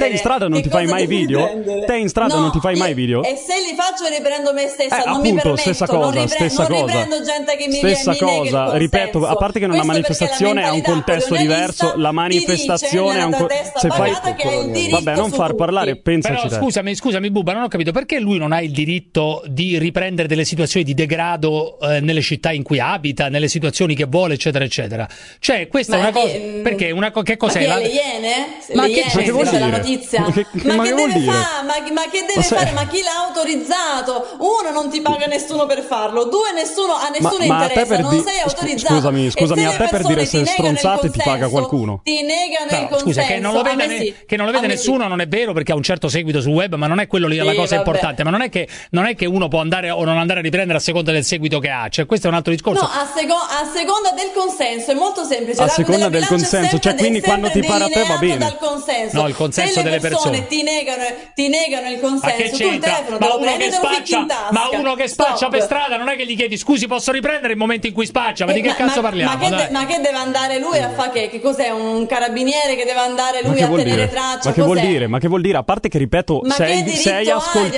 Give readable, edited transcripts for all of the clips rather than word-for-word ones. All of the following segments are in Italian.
te in strada non ti fai mai video? Te in strada non ti fai mai video? E se li faccio riprendo me stessa, non mi appunto, permetto, stessa cosa, non riprendo gente che mi stessa cosa, ripeto, a parte che una manifestazione ha un contesto diverso, la manifestazione è un se fai vabbè, non far parlare, pensaci. Però scusami Bubba, non ho capito perché lui non ha il diritto di riprendere delle situazioni di degrado nelle città in cui abita, nelle situazioni che vuole, eccetera eccetera. Cioè, questa è una cosa, perché che cos'è? Ma le Iene? Ma che vuol dire? La notizia? Ma che deve fare? Ma che deve fare? Ma chi l'ha autorizzato? Uno, non ti paga nessuno per farlo. Due, a nessuno interessa, non sei autorizzato. Scusami, a te per dire se stronzate ti paga qualcuno. Ti negano il consenso. Scusa, che non lo vede nessuno non è vero, perché ha un certo seguito sul web, ma non è quello lì la cosa importante. Ma non è che uno può andare o non andare a riprendere a seconda del seguito che ha. Cioè, questo è un altro discorso. No, a seconda del consenso, è molto semplice. A seconda del consenso, cioè quindi quando ti pare a te va bene. Dal consenso. No, il consenso delle persone ti negano il consenso. Ma che c'entra? Ma uno che spaccia per strada non è che gli chiedi scusi, posso riprendere il momento in cui spaccia? Ma di che cazzo parliamo? Ma che deve andare lui a fare che cos'è? Un carabiniere che deve andare lui a tenere traccia? Ma che vuol dire? A parte che ripeto, se hai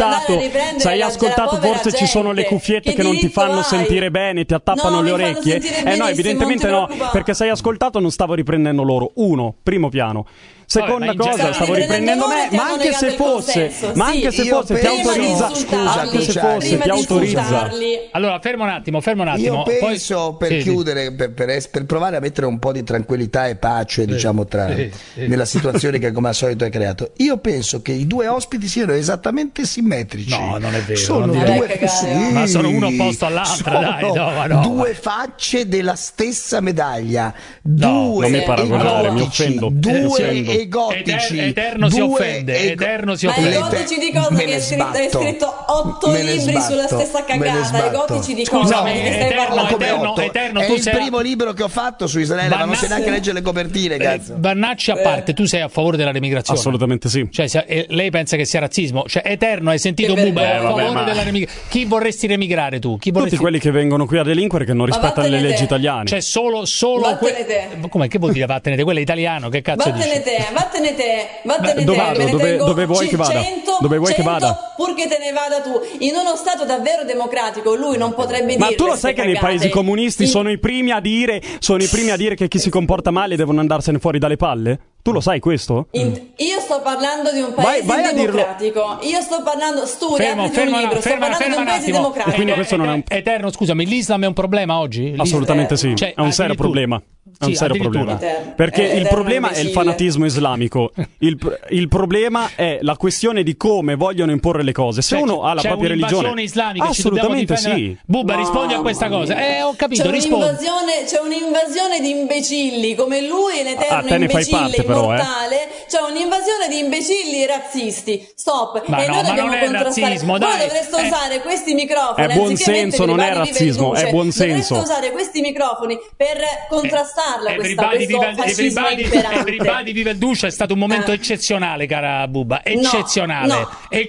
ascoltato forse ci sono le cuffiette che non ti fanno sentire bene, ti attappano le orecchie. No, evidentemente no, perché se hai ascoltato non stavo riprendendo loro. Primo piano. Seconda cosa, stavo riprendendo me, ma anche se fosse, ti autorizza. Ti autorizza. Allora, fermo un attimo. Io penso, per chiudere, per provare a mettere un po' di tranquillità e pace, diciamo, nella situazione che come al solito è creato. Io penso che i due ospiti siano esattamente simmetrici. No, non è vero. Sono ma sono uno opposto all'altra, no. Due facce della stessa medaglia. Non mi paragonare, mi offendo. Due gotici. Eterno si offende. Ma i gotici di cosa? Che hai scritto 8 libri sulla stessa cagata. I gotici di cosa? Eterno, è tu il sei primo libro che ho fatto su Israele, ma non sai neanche leggere le copertine, cazzo. Vannacci a parte, tu sei a favore della remigrazione? Assolutamente sì. Cioè, lei pensa che sia razzismo? Cioè, Eterno, hai sentito Bubba? È a favore della remigrazione. Chi vorresti remigrare tu? Tutti quelli che vengono qui a delinquere che non rispettano le leggi italiane. Cioè, solo vattene te. Come, che vuol dire vattene te? Quello è italiano, che cazzo dici? Vattene te. Dove vuoi che vada? Dove vuoi che vada? Purché te ne vada tu. In uno stato davvero democratico lui non potrebbe dire. Ma tu lo sai che nei paesi comunisti sono i primi a dire che chi si comporta male devono andarsene fuori dalle palle? Tu lo sai questo? Io sto parlando di un paese democratico. Io sto parlando, studia, apriti un libro, sto parlando di un paese democratico. Quindi questo non è un... Eterno, scusami, l'Islam è un problema oggi? Assolutamente sì, cioè, è un serio problema. È un serio problema. Perché il problema è il fanatismo islamico. Il problema è la questione di come vogliono imporre le cose. Se uno ha la propria religione islamica, assolutamente sì. Bubba, rispondi a questa cosa. Ho capito, rispondi. C'è un'invasione di imbecilli come lui, l'eterno imbecille immortale. C'è un'invasione di imbecilli razzisti. Stop. Ma no, ma non è razzismo, dai. Voi dovreste usare questi microfoni. È buon senso, non è razzismo, è buon senso. Dovreste usare questi microfoni per contrastare Everybody vive il Duce è stato un momento eccezionale, cara Bubba, eccezionale.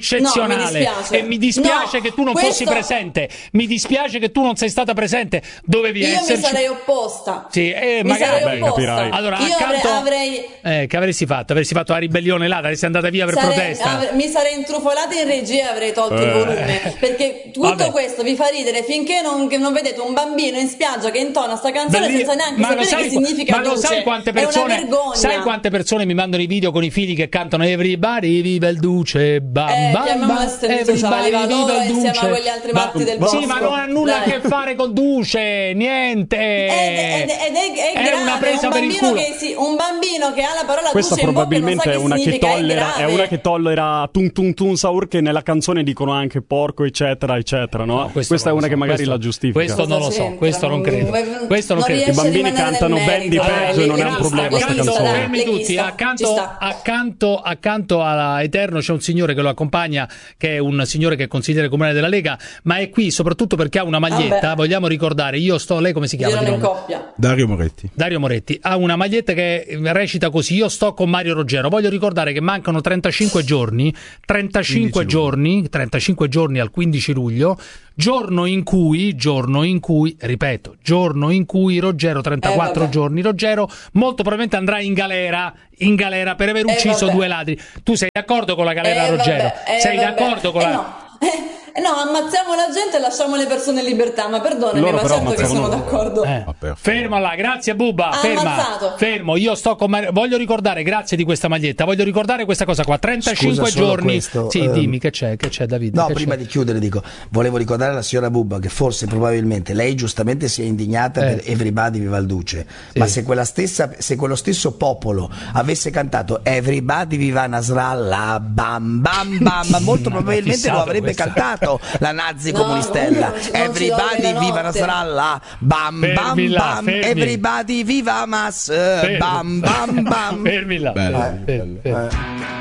E mi dispiace che tu non fossi presente, mi dispiace che tu non sei stata presente, dovevi esserci. Io mi sarei opposta. Sì, magari capirai. Allora, io avrei che avresti fatto? Avresti fatto la ribellione là, saresti andata via per protesta. Mi sarei intrufolata in regia e avrei tolto il volume, perché tutto questo vi fa ridere finché non vedete un bambino in spiaggia che intona sta canzone senza neanche sapere che significa. Ma lo sai quante persone mi mandano i video con i figli che cantano Everybody vive il Duce, chiamiamo le stelle sociali, insieme a quegli altri matti del bosco. Sì, ma non ha nulla a che fare con Duce, niente. Ed è una presa per il culo. Un bambino che ha la parola questa Duce in bocca e non sa che significa, è una che tollera tum tum tum saur, che nella canzone dicono anche porco eccetera eccetera, no? Questa è una che magari la giustifica. Questo non lo so, questo non credo. I bambini cantano ben di peggio e non è un problema questa canzone. Fermi tutti, accanto alla Eterno c'è un signore che lo accompagna, che è un signore che è consigliere comunale della Lega, ma è qui soprattutto perché ha una maglietta. Vogliamo ricordare, lei come si chiama? Dario Moretti ha una maglietta che recita così: io sto con Mario Roggero. Voglio ricordare che mancano 35 giorni al 15 luglio. giorno in cui, ripeto, giorno in cui Ruggero, 34 giorni, Ruggero molto probabilmente andrà in galera per aver ucciso 2 ladri. Tu sei d'accordo con la galera, Ruggero? Sei d'accordo con la... No, ammazziamo la gente e lasciamo le persone in libertà, ma perdonami, ma certo che sono d'accordo. Fermo là, grazie Bubba, fermo, io sto con voglio ricordare, grazie di questa maglietta, voglio ricordare questa cosa qua, 35 giorni. Questo, sì, dimmi che c'è Davide. No, prima di chiudere dico, volevo ricordare alla signora Bubba che forse probabilmente lei giustamente si è indignata per Everybody Viva il Duce, ma se quello stesso popolo avesse cantato Everybody Viva Nasrallah, bam bam bam, molto probabilmente lo avrebbe cantato la nazi comunistella. Everybody viva Nasrallah, bam bam bam, everybody viva Hamas, bam bam bam. Fermi là.